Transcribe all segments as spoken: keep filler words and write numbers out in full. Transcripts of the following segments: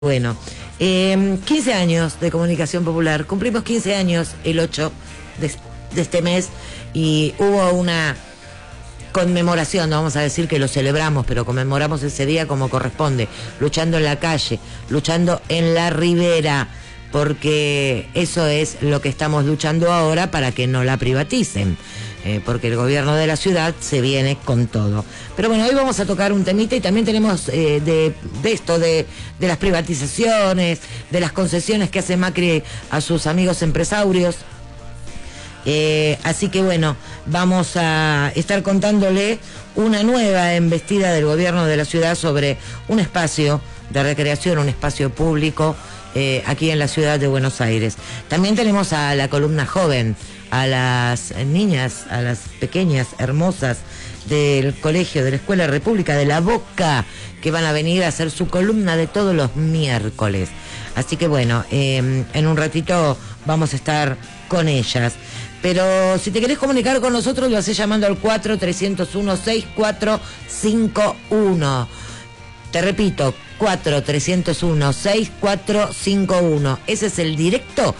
Bueno, eh, quince años de Comunicación Popular. Cumplimos quince años el ocho de, de este mes y hubo una conmemoración, no vamos a decir que lo celebramos, pero conmemoramos ese día como corresponde, luchando en la calle, luchando en la ribera, porque eso es lo que estamos luchando ahora para que no la privaticen. Eh, porque el gobierno de la ciudad se viene con todo. Pero bueno, hoy vamos a tocar un temita y también tenemos eh, de, de esto, de, de las privatizaciones, de las concesiones que hace Macri a sus amigos empresarios. Eh, así que bueno, vamos a estar contándole una nueva embestida del gobierno de la ciudad sobre un espacio de recreación, un espacio público eh, aquí en la ciudad de Buenos Aires. También tenemos a la columna joven, a las niñas, a las pequeñas, hermosas del colegio, de la Escuela República de la Boca, que van a venir a hacer su columna de todos los miércoles. Así que bueno, eh, en un ratito vamos a estar con ellas. Pero si te querés comunicar con nosotros, lo hacés llamando al cuatro tres cero uno seis cuatro cinco uno. Te repito, cuatro tres cero uno seis cuatro cinco uno. Ese es el directo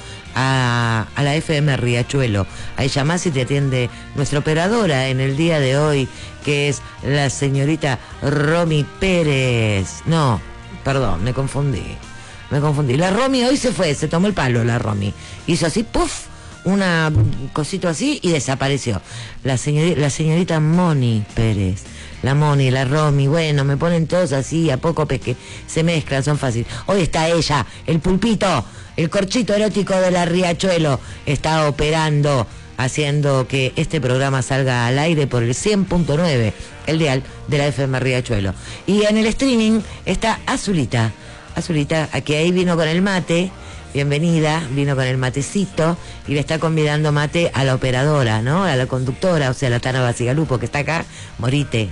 a, a la F M Riachuelo. Ahí llamás y te atiende nuestra operadora en el día de hoy, que es la señorita Romy Pérez. No, perdón, me confundí. Me confundí. La Romy hoy se fue, se tomó el palo la Romy. Hizo así, puff, una cosito así y desapareció. La señorita, la señorita Moni Pérez. La Moni, la Romy, bueno, me ponen todos así, a poco que se mezclan, son fáciles. Hoy está ella, el pulpito, el corchito erótico de la Riachuelo, está operando, haciendo que este programa salga al aire por el cien punto nueve, el dial de la F M Riachuelo. Y en el streaming está Azulita, Azulita, aquí ahí vino con el mate. Bienvenida, vino con el matecito y le está convidando mate a la operadora, ¿no? A la conductora, o sea, la Tana Basigalupo, que está acá. Morite,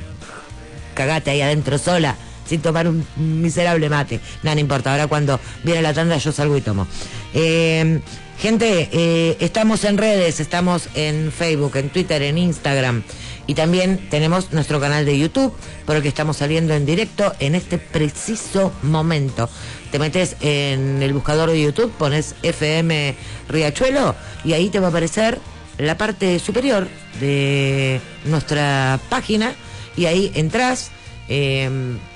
cagate ahí adentro sola, sin tomar un miserable mate. Nada, no importa, ahora cuando viene la tanda yo salgo y tomo. Eh, gente, eh, estamos en redes, estamos en Facebook, en Twitter, en Instagram. Y también tenemos nuestro canal de YouTube, por el que estamos saliendo en directo en este preciso momento. Te metes en el buscador de YouTube, pones F M Riachuelo y ahí te va a aparecer la parte superior de nuestra página y ahí entras eh,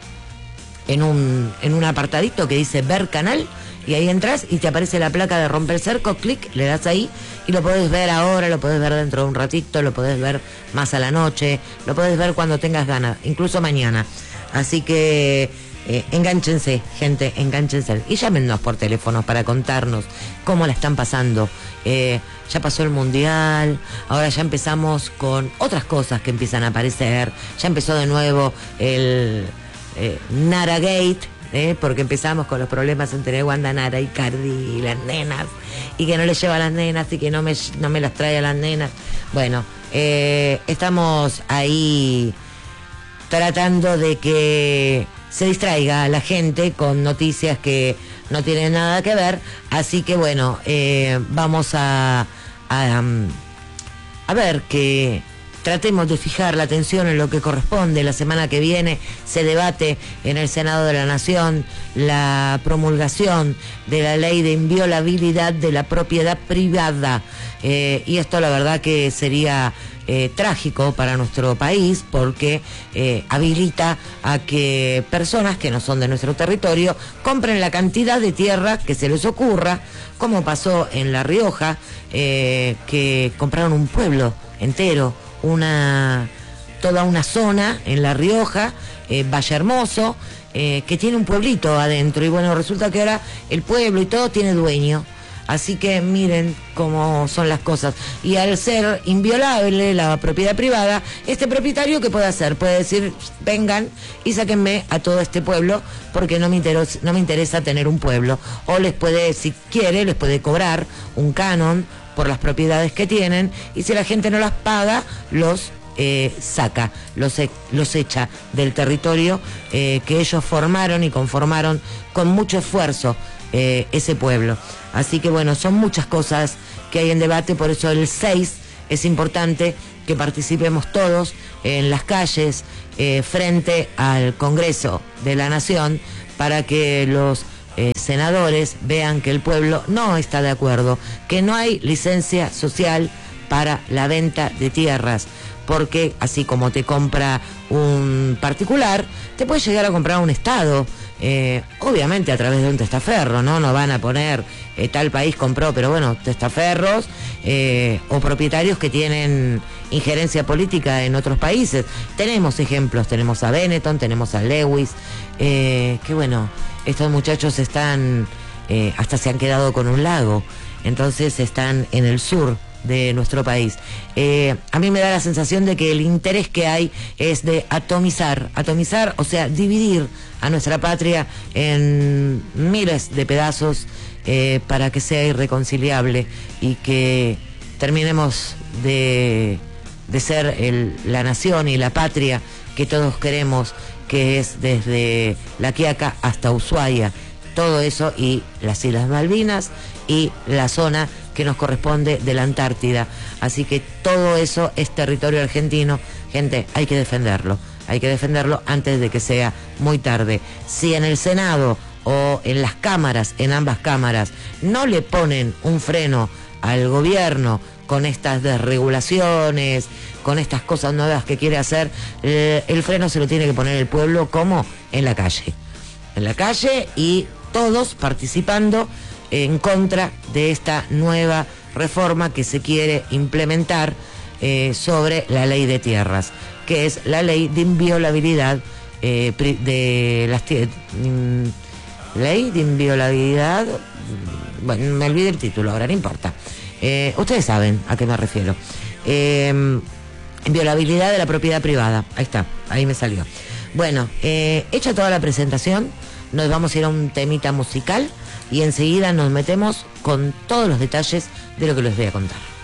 en un, en un apartadito que dice Ver Canal. Y ahí entras y te aparece la placa de Romper Cerco, clic, le das ahí y lo podés ver ahora, lo podés ver dentro de un ratito, lo podés ver más a la noche, lo podés ver cuando tengas ganas, incluso mañana. Así que eh, enganchense, gente, enganchense. Y llámenos por teléfono para contarnos cómo la están pasando. Eh, ya pasó el Mundial, ahora ya empezamos con otras cosas que empiezan a aparecer, ya empezó de nuevo el eh, Nara Gate. ¿Eh? Porque empezamos con los problemas entre Wanda Nara y Cardi y las nenas, y que no le lleva a las nenas y que no me, no me las trae a las nenas. Bueno, eh, estamos ahí tratando de que se distraiga a la gente con noticias que no tienen nada que ver, así que bueno, eh, vamos a, a, a ver que tratemos de fijar la atención en lo que corresponde. La semana que viene se debate en el Senado de la Nación la promulgación de la ley de inviolabilidad de la propiedad privada. Eh, y esto la verdad que sería eh, trágico para nuestro país porque eh, habilita a que personas que no son de nuestro territorio compren la cantidad de tierra que se les ocurra, como pasó en La Rioja, eh, que compraron un pueblo entero, una toda una zona en La Rioja, eh, Valle Hermoso, eh, que tiene un pueblito adentro, y bueno, resulta que ahora el pueblo y todo tiene dueño. Así que miren cómo son las cosas. Y al ser inviolable la propiedad privada, este propietario, ¿qué puede hacer? Puede decir, vengan y sáquenme a todo este pueblo porque no me interesa, no me interesa tener un pueblo. O les puede, si quiere, les puede cobrar un canon por las propiedades que tienen, y si la gente no las paga, los eh, saca, los, e los echa del territorio eh, que ellos formaron y conformaron con mucho esfuerzo eh, ese pueblo. Así que bueno, son muchas cosas que hay en debate, por eso el seis es importante que participemos todos en las calles eh, frente al Congreso de la Nación para que los senadores vean que el pueblo no está de acuerdo, que no hay licencia social para la venta de tierras, porque así como te compra un particular, te puede llegar a comprar un Estado, eh, obviamente a través de un testaferro, ¿no? No van a poner eh, tal país compró, pero bueno, testaferros eh, o propietarios que tienen injerencia política en otros países. Tenemos ejemplos, tenemos a Benetton, tenemos a Lewis, eh, que bueno, estos muchachos están, eh, hasta se han quedado con un lago, entonces están en el sur de nuestro país. Eh, a mí me da la sensación de que el interés que hay es de atomizar, atomizar, o sea, dividir a nuestra patria en miles de pedazos eh, para que sea irreconciliable y que terminemos de, de ser el, la nación y la patria que todos queremos, que es desde La Quiaca hasta Ushuaia, todo eso, y las Islas Malvinas y la zona que nos corresponde de la Antártida. Así que todo eso es territorio argentino. Gente, hay que defenderlo, hay que defenderlo antes de que sea muy tarde. Si en el Senado o en las cámaras, en ambas cámaras, no le ponen un freno al gobierno con estas desregulaciones, con estas cosas nuevas que quiere hacer, eh, el freno se lo tiene que poner el pueblo, como en la calle. En la calle y todos participando en contra de esta nueva reforma que se quiere implementar eh, sobre la ley de tierras, que es la ley de inviolabilidad eh, de las tierras. Ley de inviolabilidad, bueno, me olvidé el título, ahora no importa. Eh, ustedes saben a qué me refiero. Eh, inviolabilidad de la propiedad privada, ahí está, ahí me salió. Bueno, eh, hecha toda la presentación, nos vamos a ir a un temita musical y enseguida nos metemos con todos los detalles de lo que les voy a contar.